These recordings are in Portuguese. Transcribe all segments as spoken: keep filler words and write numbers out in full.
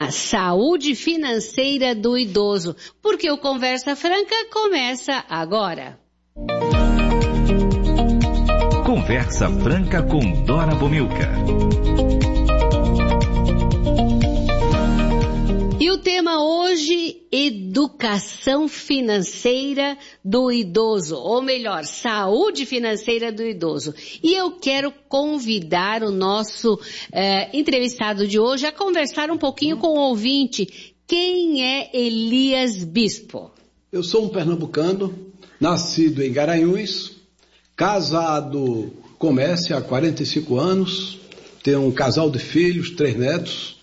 A saúde financeira do idoso, porque o Conversa Franca começa agora. Conversa Franca com Dora Bomilca. E o tema hoje, educação financeira do idoso, ou melhor, saúde financeira do idoso. E eu quero convidar o nosso eh, entrevistado de hoje a conversar um pouquinho com o ouvinte. Quem é Elias Bispo? Eu sou um pernambucano, nascido em Garanhuns, casado com Mércia há quarenta e cinco anos, tenho um casal de filhos, três netos.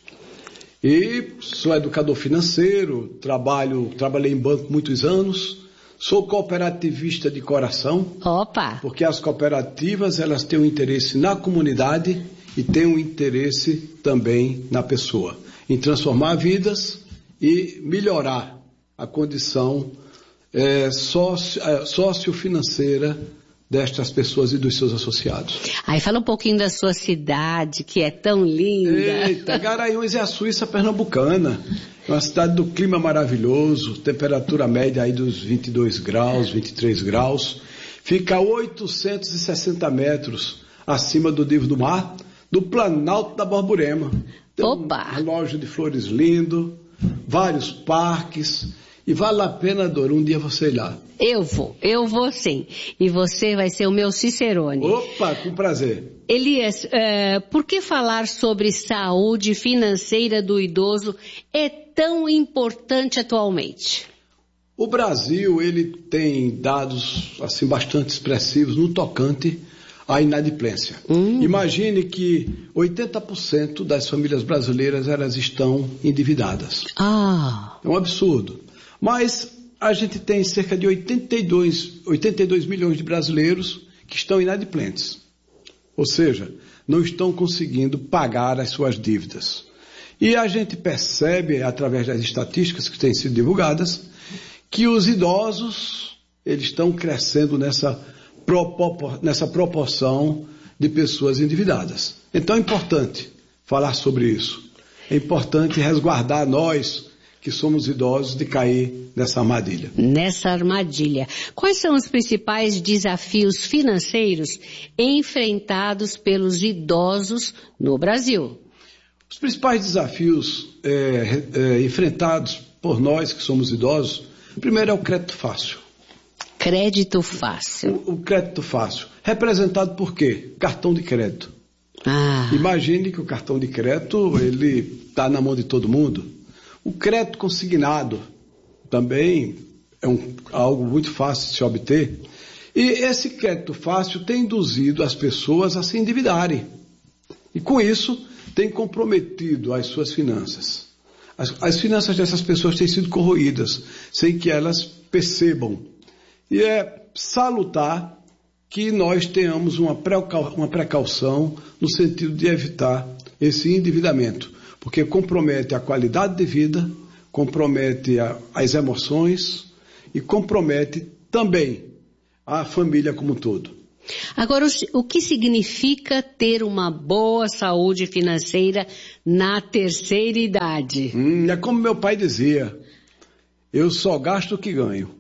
E sou educador financeiro, trabalho, trabalhei em banco muitos anos, sou cooperativista de coração. Opa! Porque as cooperativas, elas têm um interesse na comunidade e têm um interesse também na pessoa, em transformar vidas e melhorar a condição é, sócio, é, sociofinanceira destas pessoas e dos seus associados. Aí fala um pouquinho da sua cidade, que é tão linda. Eita, Garanhuns é a Suíça pernambucana. É uma cidade do clima maravilhoso, temperatura média aí dos vinte e dois graus, vinte e três graus. Fica a oitocentos e sessenta metros acima do nível do mar, do Planalto da Borborema. Tem Opa! um relógio de flores lindo, vários parques. E vale a pena, Dora, um dia você ir lá. Eu vou, eu vou sim. E você vai ser o meu Cicerone. Opa, com prazer. Elias, uh, por que falar sobre saúde financeira do idoso é tão importante atualmente? O Brasil, ele tem dados assim, bastante expressivos no tocante à inadimplência. Hum. Imagine que oitenta por cento das famílias brasileiras elas estão endividadas. Ah. É um absurdo. Mas a gente tem cerca de oitenta e dois, oitenta e dois milhões de brasileiros que estão inadimplentes. Ou seja, não estão conseguindo pagar as suas dívidas. E a gente percebe, através das estatísticas que têm sido divulgadas, que os idosos eles estão crescendo nessa, propor, nessa proporção de pessoas endividadas. Então é importante falar sobre isso. É importante resguardar nós, que somos idosos, de cair nessa armadilha. Nessa armadilha. Quais são os principais desafios financeiros enfrentados pelos idosos no Brasil? Os principais desafios é, é, enfrentados por nós que somos idosos, primeiro é o crédito fácil. Crédito fácil. O, o crédito fácil. Representado por quê? Cartão de crédito. Ah. Imagine que o cartão de crédito, ele está na mão de todo mundo. O crédito consignado também é um, algo muito fácil de se obter. E esse crédito fácil tem induzido as pessoas a se endividarem. E com isso tem comprometido as suas finanças. As, as finanças dessas pessoas têm sido corroídas, sem que elas percebam. E é salutar que nós tenhamos uma, precau, uma precaução no sentido de evitar esse endividamento. Porque compromete a qualidade de vida, compromete a, as emoções e compromete também a família como um todo. Agora, o, o que significa ter uma boa saúde financeira na terceira idade? Hum, é como meu pai dizia, eu só gasto o que ganho.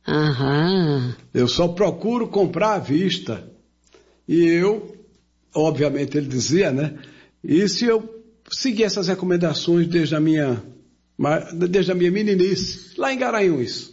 Aham. Eu só procuro comprar à vista. E eu, obviamente ele dizia, né? E se eu segui essas recomendações desde a minha, desde a minha meninice, lá em Garanhuns.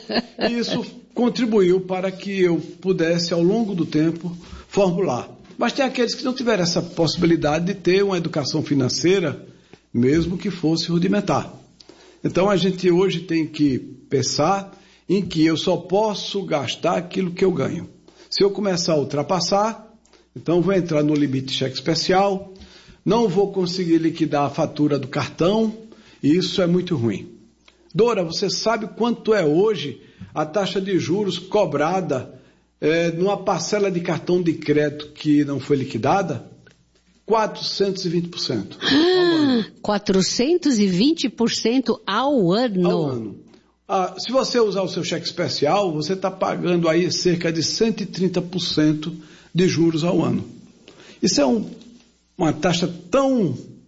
E isso contribuiu para que eu pudesse, ao longo do tempo, formular. Mas tem aqueles que não tiveram essa possibilidade de ter uma educação financeira, mesmo que fosse rudimentar. Então a gente hoje tem que pensar em que eu só posso gastar aquilo que eu ganho. Se eu começar a ultrapassar, então vou entrar no limite de cheque especial, não vou conseguir liquidar a fatura do cartão, e isso é muito ruim. Dora, você sabe quanto é hoje a taxa de juros cobrada é, numa parcela de cartão de crédito que não foi liquidada? quatrocentos e vinte por cento. Ah, quatrocentos e vinte por cento ao ano? Ao ano. Ah, se você usar o seu cheque especial, você está pagando aí cerca de cento e trinta por cento de juros ao ano. Isso é um, uma taxa tão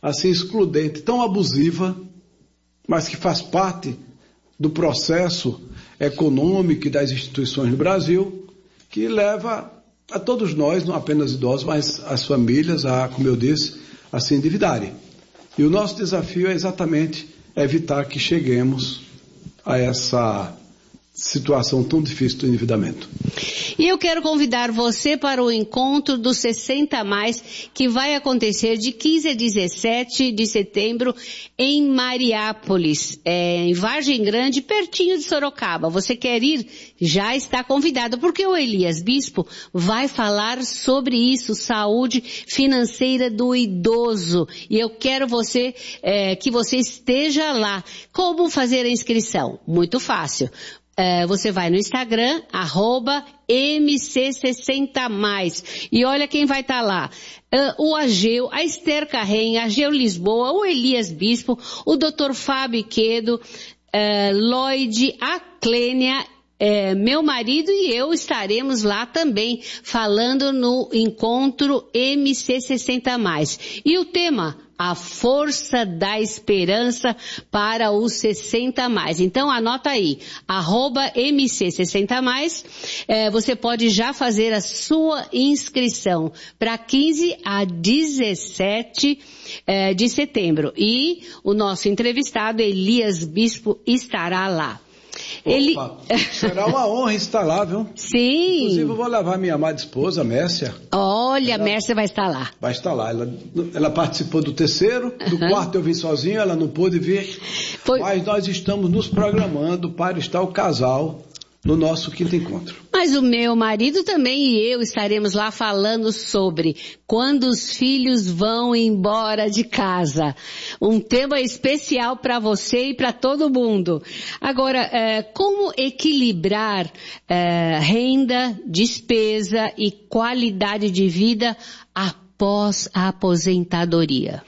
assim excludente, tão abusiva, mas que faz parte do processo econômico e das instituições no Brasil, que leva a todos nós, não apenas idosos, mas as famílias, a, como eu disse, a se endividarem. E o nosso desafio é exatamente evitar que cheguemos a essa situação tão difícil do endividamento. E eu quero convidar você para o encontro do sessenta mais, que vai acontecer de quinze a dezessete de setembro em Mariápolis, é, em Vargem Grande, pertinho de Sorocaba. Você quer ir? Já está convidado, porque o Elias Bispo vai falar sobre isso, saúde financeira do idoso. E eu quero você, é, que você esteja lá. Como fazer a inscrição? Muito fácil. Uh, você vai no Instagram, arroba M C sessenta mais. E olha quem vai estar tá lá. Uh, o Ageu, a Esther Carrem, Ageu Lisboa, o Elias Bispo, o doutor Fábio Quedo, uh, Lloyd, a Clênia, uh, meu marido e eu estaremos lá também, falando no encontro M C sessenta mais. E o tema? A força da esperança para os sessenta mais. Então anota aí, arroba M C sessenta mais, é, você pode já fazer a sua inscrição para quinze a dezessete é, de setembro. E o nosso entrevistado, Elias Bispo, estará lá. Ele... Opa, será uma honra estar lá, viu? Sim. Inclusive eu vou levar minha amada esposa, Mércia. Olha, ela... Mércia vai estar lá. Vai estar lá. Ela, ela participou do terceiro, do uhum. quarto eu vim sozinho, ela não pôde vir. Foi... Mas nós estamos nos programando para estar o casal no nosso quinto encontro. Mas o meu marido também e eu estaremos lá falando sobre quando os filhos vão embora de casa. Um tema especial para você e para todo mundo. Agora, é, como equilibrar é, renda, despesa e qualidade de vida após a aposentadoria?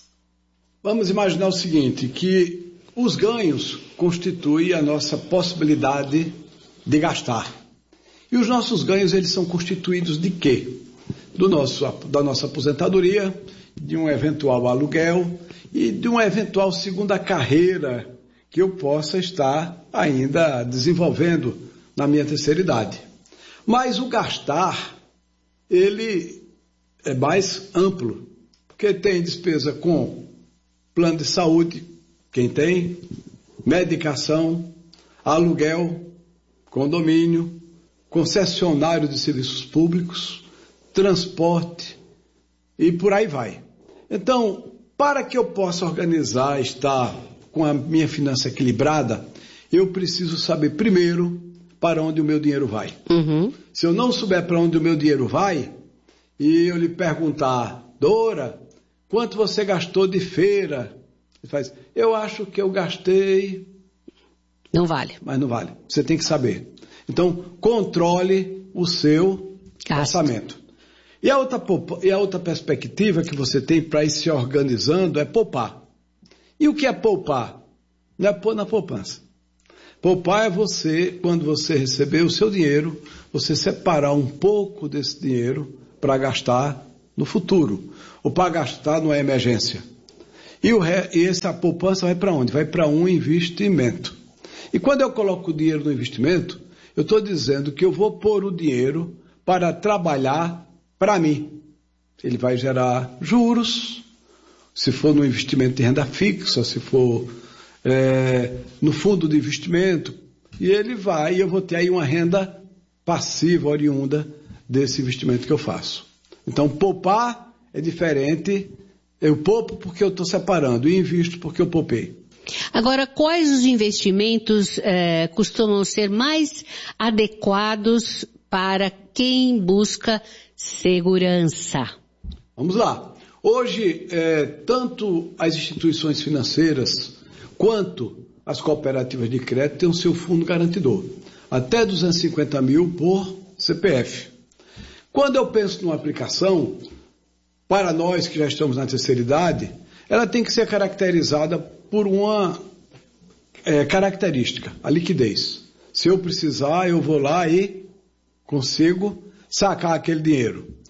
Vamos imaginar o seguinte, que os ganhos constituem a nossa possibilidade de gastar. E os nossos ganhos, eles são constituídos de quê? Do nosso, da nossa aposentadoria, de um eventual aluguel e de uma eventual segunda carreira que eu possa estar ainda desenvolvendo na minha terceira idade. Mas o gastar, ele é mais amplo, porque tem despesa com plano de saúde, quem tem, medicação, aluguel, condomínio, concessionário de serviços públicos, transporte e por aí vai. Então, para que eu possa organizar, estar com a minha finança equilibrada, eu preciso saber primeiro para onde o meu dinheiro vai. Uhum. Se eu não souber para onde o meu dinheiro vai, e eu lhe perguntar, Dora, quanto você gastou de feira? Ele faz, eu acho que eu gastei... Não vale. Mas não vale. Você tem que saber. Então, controle o seu Gasto. orçamento. E a, outra, e a outra perspectiva que você tem para ir se organizando é poupar. E o que é poupar? Não é pôr na poupança. Poupar é você, quando você receber o seu dinheiro, você separar um pouco desse dinheiro para gastar no futuro. Ou para gastar numa emergência. E, o re, e essa poupança vai para onde? Vai para um investimento. E quando eu coloco o dinheiro no investimento, eu estou dizendo que eu vou pôr o dinheiro para trabalhar para mim. Ele vai gerar juros, se for no investimento de renda fixa, se for é, no fundo de investimento, e ele vai, e eu vou ter aí uma renda passiva, oriunda desse investimento que eu faço. Então, poupar é diferente, eu poupo porque eu estou separando, e invisto porque eu poupei. Agora, quais os investimentos eh, costumam ser mais adequados para quem busca segurança? Vamos lá. Hoje, eh, tanto as instituições financeiras quanto as cooperativas de crédito têm o seu fundo garantidor. Até duzentos e cinquenta mil por C P F. Quando eu penso numa aplicação, para nós que já estamos na terceira idade, ela tem que ser caracterizada por uma é, característica, a liquidez. Se eu precisar, eu vou lá e consigo sacar aquele dinheiro.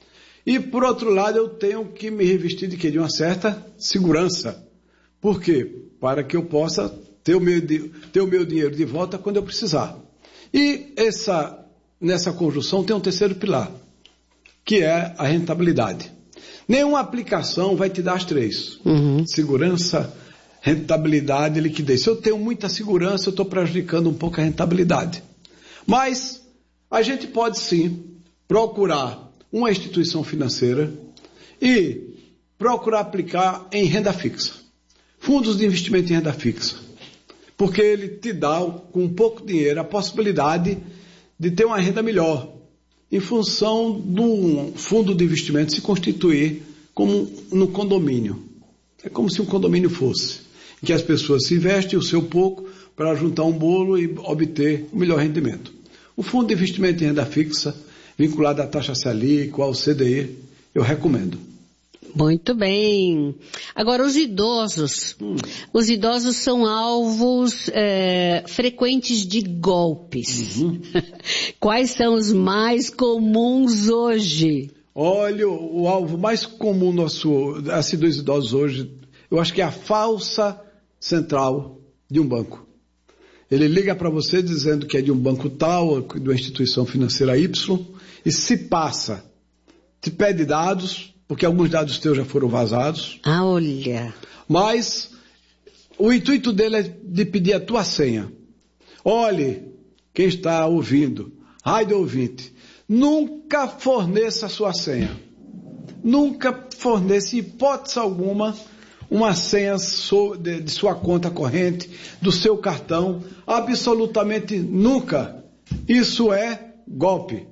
E, por outro lado, eu tenho que me revestir de quê? De uma certa segurança. Por quê? Para que eu possa ter o meu, ter o meu dinheiro de volta quando eu precisar. E essa, nessa conjunção tem um terceiro pilar, que é a rentabilidade. Nenhuma aplicação vai te dar as três. Uhum. Segurança, rentabilidade e liquidez. Se eu tenho muita segurança, eu estou prejudicando um pouco a rentabilidade. Mas a gente pode sim procurar uma instituição financeira e procurar aplicar em renda fixa. Fundos de investimento em renda fixa. Porque ele te dá, com pouco dinheiro, a possibilidade de ter uma renda melhor, em função do fundo de investimento se constituir como no condomínio. É como se um condomínio fosse, em que as pessoas se investem o seu pouco para juntar um bolo e obter o melhor rendimento. O fundo de investimento em renda fixa, vinculado à taxa Selic, ao C D I, eu recomendo. Muito bem. Agora, os idosos. Hum. Os idosos são alvos é, frequentes de golpes. Uhum. Quais são os mais comuns hoje? Olha, o, o alvo mais comum nosso, assim, dos idosos hoje, eu acho que é a falsa central de um banco. Ele liga para você dizendo que é de um banco tal, de uma instituição financeira Y, e se passa, te pede dados, porque alguns dados teus já foram vazados. Ah, olha. Mas o intuito dele é de pedir a tua senha. Olhe, quem está ouvindo, rádio ouvinte, nunca forneça a sua senha. Nunca forneça, em hipótese alguma, uma senha de sua conta corrente, do seu cartão. Absolutamente nunca. Isso é golpe.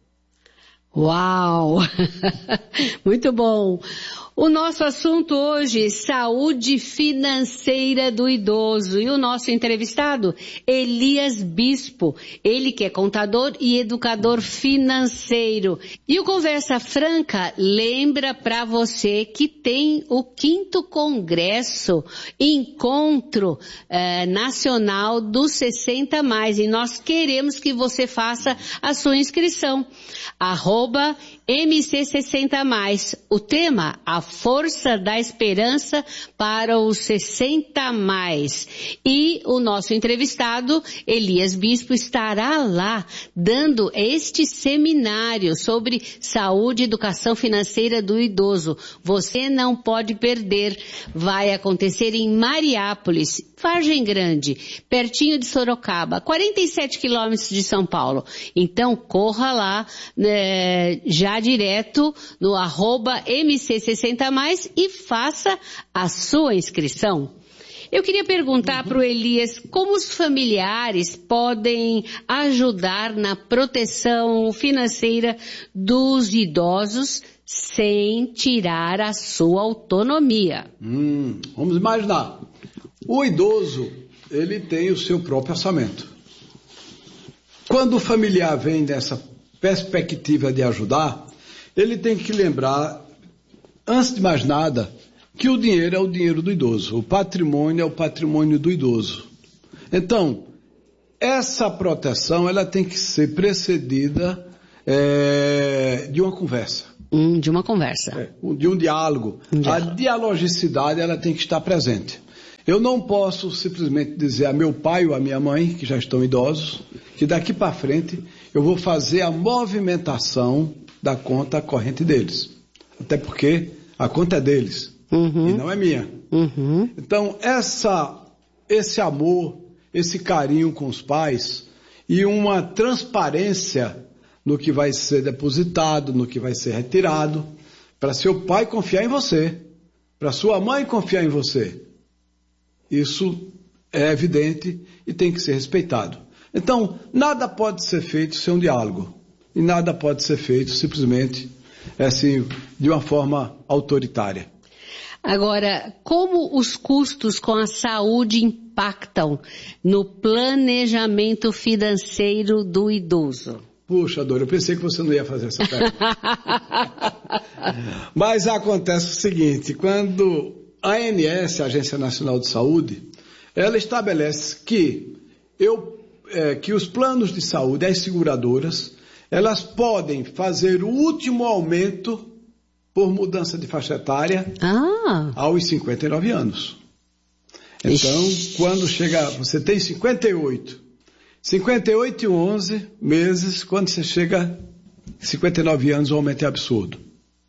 Uau! Muito bom! O nosso assunto hoje, saúde financeira do idoso. E o nosso entrevistado, Elias Bispo. Ele que é contador e educador financeiro. E o Conversa Franca lembra para você que tem o quinto Congresso, Encontro eh, Nacional dos sessenta mais. E nós queremos que você faça a sua inscrição. Arroba M C sessenta mais. O tema, a força da esperança para os sessenta mais. E o nosso entrevistado, Elias Bispo, estará lá dando este seminário sobre saúde e educação financeira do idoso. Você não pode perder. Vai acontecer em Mariápolis, Vargem Grande, pertinho de Sorocaba, quarenta e sete quilômetros de São Paulo. Então, corra lá, né, já direto no arroba M C sessenta mais e faça a sua inscrição. Eu queria perguntar para o Elias como os familiares podem ajudar na proteção financeira dos idosos sem tirar a sua autonomia. Hum, vamos imaginar. O idoso, ele tem o seu próprio orçamento. Quando o familiar vem dessa perspectiva de ajudar, ele tem que lembrar, antes de mais nada, que o dinheiro é o dinheiro do idoso, o patrimônio é o patrimônio do idoso. Então, essa proteção ela tem que ser precedida é, de uma conversa. Hum, de uma conversa. É, de um diálogo. Um diálogo. A dialogicidade ela tem que estar presente. Eu não posso simplesmente dizer a meu pai ou a minha mãe, que já estão idosos, que daqui para frente eu vou fazer a movimentação da conta corrente deles. Até porque a conta é deles, uhum. E não é minha. Uhum. Então, essa, esse amor, esse carinho com os pais e uma transparência no que vai ser depositado, no que vai ser retirado, para seu pai confiar em você, para sua mãe confiar em você. Isso é evidente e tem que ser respeitado. Então, nada pode ser feito sem um diálogo. E nada pode ser feito simplesmente assim, de uma forma autoritária. Agora, como os custos com a saúde impactam no planejamento financeiro do idoso? Puxa, Dora, eu pensei que você não ia fazer essa pergunta. Mas acontece o seguinte, quando a ANS, a Agência Nacional de Saúde, ela estabelece que, eu, é, que os planos de saúde, as seguradoras, elas podem fazer o último aumento por mudança de faixa etária ah. aos cinquenta e nove anos. Então, Ixi. quando chega, você tem cinquenta e oito, cinquenta e oito e onze meses, quando você chega a cinquenta e nove anos, o aumento é absurdo.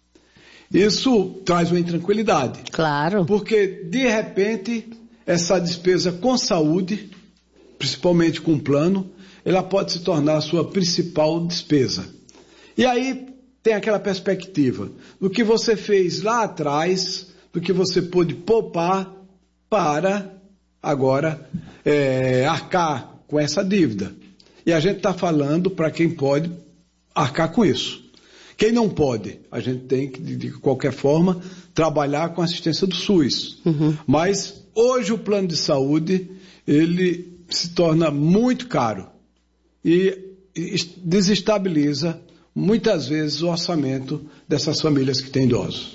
Isso traz uma intranquilidade. Claro. Porque, de repente, essa despesa com saúde, principalmente com plano, ela pode se tornar a sua principal despesa. E aí tem aquela perspectiva do que você fez lá atrás, do que você pôde poupar para agora é, arcar com essa dívida. E a gente está falando para quem pode arcar com isso. Quem não pode, a gente tem que, de qualquer forma, trabalhar com a assistência do SUS. Uhum. Mas hoje o plano de saúde, ele se torna muito caro e desestabiliza muitas vezes o orçamento dessas famílias que têm idosos.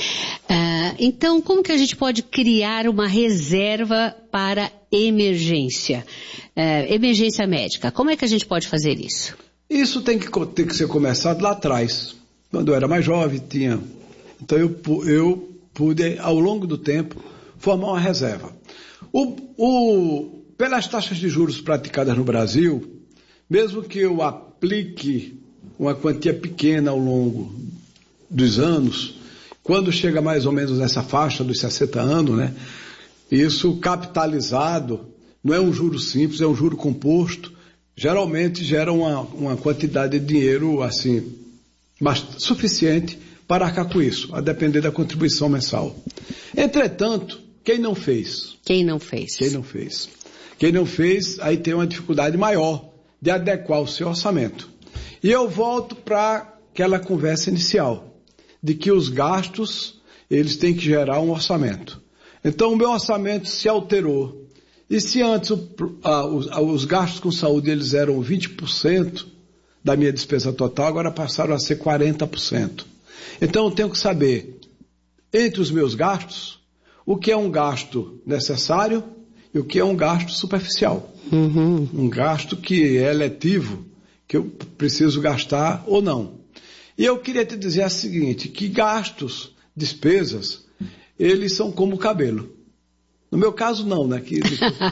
Uh, então, como que a gente pode criar uma reserva para emergência? Uh, emergência médica, como é que a gente pode fazer isso? Isso tem que, tem que ser começado lá atrás. Quando eu era mais jovem, tinha... Então eu, eu pude, ao longo do tempo, formar uma reserva. O, o, pelas taxas de juros praticadas no Brasil, mesmo que eu aplique uma quantia pequena ao longo dos anos, quando chega mais ou menos nessa faixa dos sessenta anos, né, isso capitalizado, não é um juro simples, é um juro composto, geralmente gera uma, uma quantidade de dinheiro assim, mas, suficiente para arcar com isso, a depender da contribuição mensal. Entretanto, quem não fez? Quem não fez? Quem não fez? Quem não fez, aí tem uma dificuldade maior de adequar o seu orçamento. E eu volto para aquela conversa inicial, de que os gastos, eles têm que gerar um orçamento. Então, o meu orçamento se alterou. E se antes o, a, os, a, os gastos com saúde eles eram vinte por cento da minha despesa total, agora passaram a ser quarenta por cento. Então eu tenho que saber, entre os meus gastos, o que é um gasto necessário e o que é um gasto superficial. Uhum. Um gasto que é eletivo, que eu preciso gastar ou não. E eu queria te dizer o seguinte, que gastos, despesas, eles são como o cabelo. No meu caso, não, né? Que,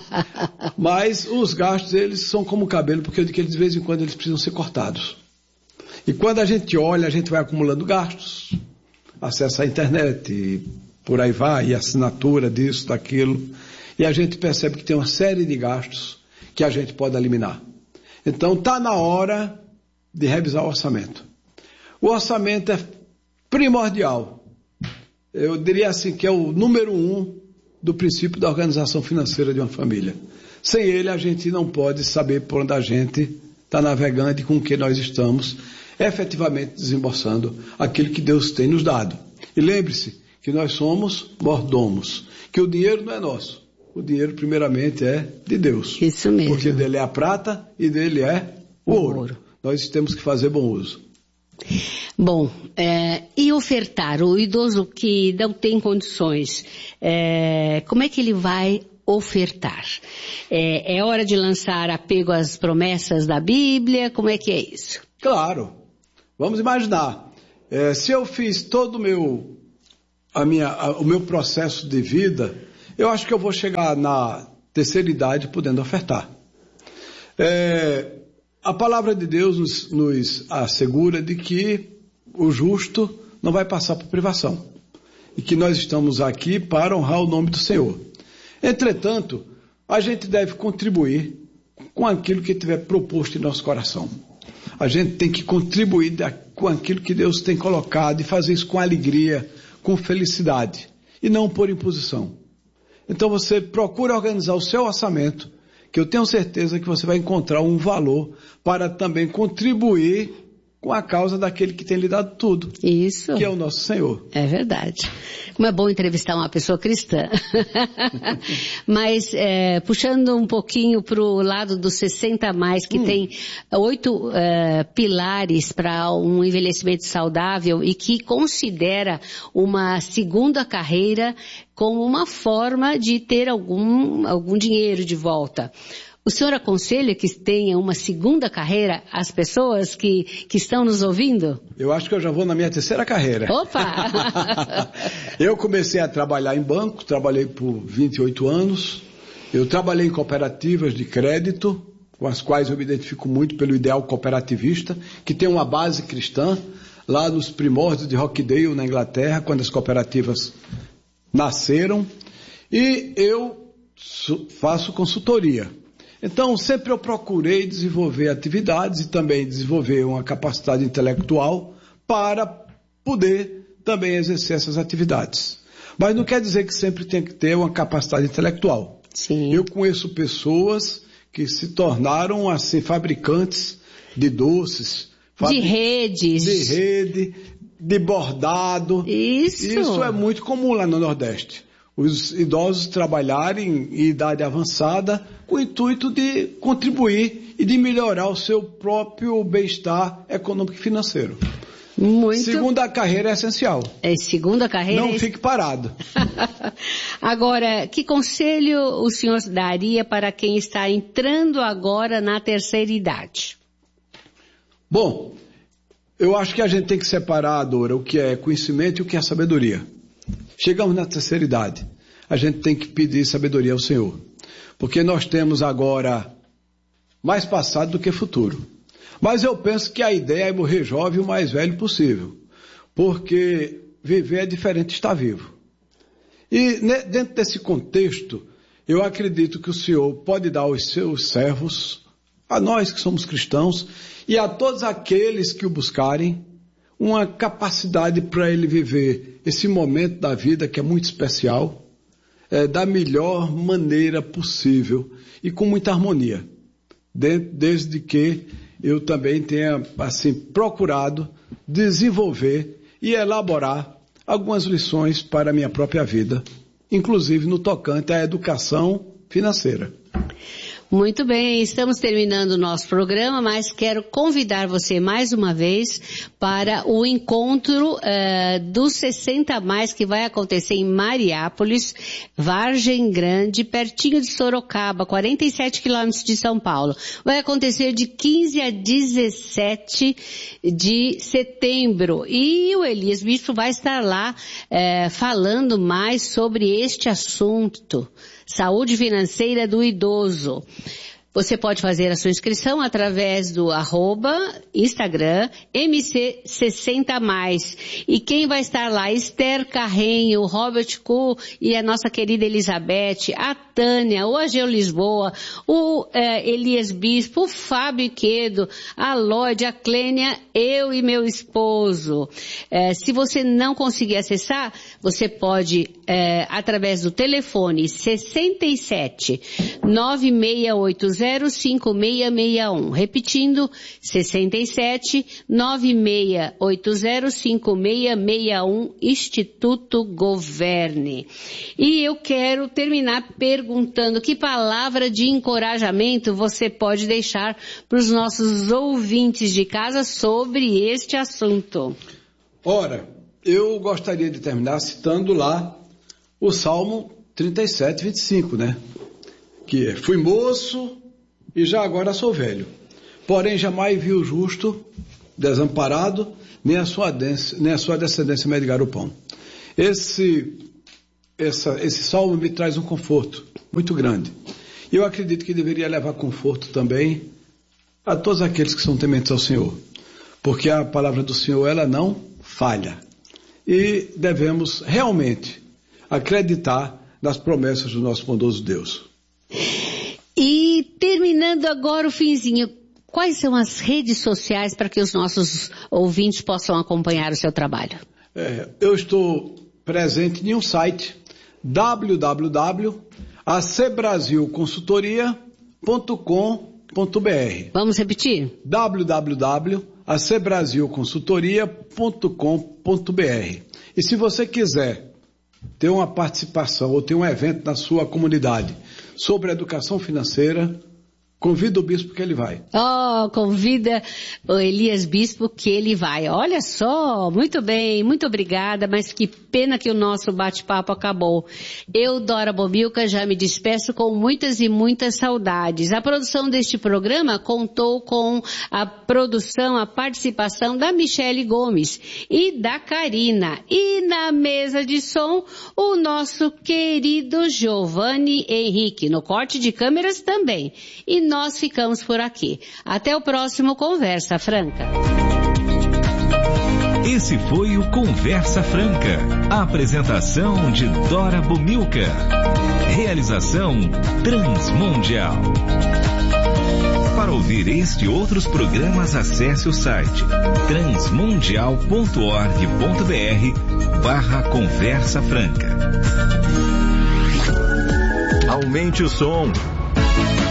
mas os gastos, eles são como o cabelo, porque de vez em quando eles precisam ser cortados. E quando a gente olha, a gente vai acumulando gastos, acesso à internet, e por aí vai, e assinatura disso, daquilo, e a gente percebe que tem uma série de gastos que a gente pode eliminar. Então, está na hora de revisar o orçamento. O orçamento é primordial. Eu diria assim que é o número um do princípio da organização financeira de uma família. Sem ele, a gente não pode saber por onde a gente está navegando e com o que nós estamos efetivamente desembolsando aquilo que Deus tem nos dado. E lembre-se que nós somos mordomos, que o dinheiro não é nosso. O dinheiro, primeiramente, é de Deus. Isso mesmo. Porque dele é a prata e dele é o ouro. ouro. Nós temos que fazer bom uso. Bom, é, e ofertar? O idoso que não tem condições, é, como é que ele vai ofertar? É, é hora de lançar apego às promessas da Bíblia? Como é que é isso? Claro. Vamos imaginar. É, se eu fiz todo o meu, a minha, a, o meu processo de vida, eu acho que eu vou chegar na terceira idade podendo ofertar. É, a palavra de Deus nos, nos assegura de que o justo não vai passar por privação. E que nós estamos aqui para honrar o nome do Senhor. Entretanto, a gente deve contribuir com aquilo que tiver proposto em nosso coração. A gente tem que contribuir com aquilo que Deus tem colocado e fazer isso com alegria, com felicidade. E não por imposição. Então você procura organizar o seu orçamento, que eu tenho certeza que você vai encontrar um valor para também contribuir com a causa daquele que tem lhe dado tudo. Isso. Que é o nosso Senhor. É verdade. Como é bom entrevistar uma pessoa cristã. Mas, é, puxando um pouquinho para o lado dos sessenta a mais, que hum. tem oito é, pilares para um envelhecimento saudável e que considera uma segunda carreira como uma forma de ter algum, algum dinheiro de volta. O senhor aconselha que tenha uma segunda carreira as pessoas que, que estão nos ouvindo? Eu acho que eu já vou na minha terceira carreira. Opa! Eu comecei a trabalhar em banco, trabalhei por vinte e oito anos. Eu trabalhei em cooperativas de crédito, com as quais eu me identifico muito pelo ideal cooperativista, que tem uma base cristã, lá nos primórdios de Rochdale, na Inglaterra, quando as cooperativas nasceram. E eu faço consultoria. Então, sempre eu procurei desenvolver atividades e também desenvolver uma capacidade intelectual para poder também exercer essas atividades. Mas não quer dizer que sempre tem que ter uma capacidade intelectual. Sim. Eu conheço pessoas que se tornaram, assim, fabricantes de doces. De redes. De rede, de bordado. Isso. Isso é muito comum lá no Nordeste. Os idosos trabalharem em idade avançada com o intuito de contribuir e de melhorar o seu próprio bem-estar econômico e financeiro. Muito. Segunda carreira é essencial. É, segunda carreira. Não é... fique parado. Agora, que conselho o senhor daria para quem está entrando agora na terceira idade? Bom, eu acho que a gente tem que separar, Dora, o que é conhecimento e o que é sabedoria. Chegamos na terceira idade, a gente tem que pedir sabedoria ao Senhor, porque nós temos agora mais passado do que futuro. Mas eu penso que a ideia é morrer jovem o mais velho possível, porque viver é diferente de estar vivo. E dentro desse contexto, eu acredito que o Senhor pode dar aos seus servos, a nós que somos cristãos, e a todos aqueles que o buscarem, uma capacidade para ele viver esse momento da vida que é muito especial, é, da melhor maneira possível e com muita harmonia, desde, desde que eu também tenha assim procurado desenvolver e elaborar algumas lições para a minha própria vida, inclusive no tocante à educação financeira. Muito bem, estamos terminando o nosso programa, mas quero convidar você mais uma vez para o encontro uh, dos sessenta a mais que vai acontecer em Mariápolis, Vargem Grande, pertinho de Sorocaba, quarenta e sete quilômetros de São Paulo. Vai acontecer de quinze a dezessete de setembro e o Elias Bispo vai estar lá uh, falando mais sobre este assunto. Saúde financeira do idoso. Você pode fazer a sua inscrição através do arroba Instagram M C sessenta mais. E quem vai estar lá? Esther Carrenho, Robert Kuh e a nossa querida Elizabeth, a Tânia, o Ageu Lisboa, o eh, Elias Bispo, o Fábio Quedo, a Lloyd, a Clênia, eu e meu esposo. Eh, se você não conseguir acessar, você pode, eh, através do telefone sessenta e sete, nove seis oito zero, cinco seis seis um. Repetindo, sessenta e sete, nove seis oito zero, cinco seis seis um, Instituto Governe. E eu quero terminar perguntando que palavra de encorajamento você pode deixar para os nossos ouvintes de casa sobre este assunto. Ora, eu gostaria de terminar citando lá o Salmo trinta e sete, vinte e cinco, né? Que é, fui moço e já agora sou velho. Porém, jamais vi o justo desamparado, nem a sua, nem a sua descendência mendigar o pão. Esse, essa, esse salmo me traz um conforto muito grande. E eu acredito que deveria levar conforto também a todos aqueles que são tementes ao Senhor. Porque a palavra do Senhor, ela não falha. E devemos realmente acreditar nas promessas do nosso bondoso Deus. E terminando agora o finzinho, quais são as redes sociais para que os nossos ouvintes possam acompanhar o seu trabalho? É, eu estou presente em um site, w w w ponto a c brasil consultoria ponto com ponto b r. Vamos repetir? w w w ponto a c brasil consultoria ponto com ponto b r. E se você quiser ter uma participação ou ter um evento na sua comunidade sobre educação financeira, Convida o bispo que ele vai. Oh, convida o Elias Bispo que ele vai. Olha só, muito bem, muito obrigada, mas que pena que o nosso bate-papo acabou. Eu, Dora Bomilca, já me despeço com muitas e muitas saudades. A produção deste programa contou com a produção, a participação da Michele Gomes e da Karina. E na mesa de som, o nosso querido Giovanni Henrique, no corte de câmeras também. E nós ficamos por aqui. Até o próximo Conversa Franca. Esse foi o Conversa Franca. A apresentação de Dora Bomilca. Realização Transmundial. Para ouvir este e outros programas, acesse o site transmundial ponto org ponto br barra Conversa Franca. Aumente o som.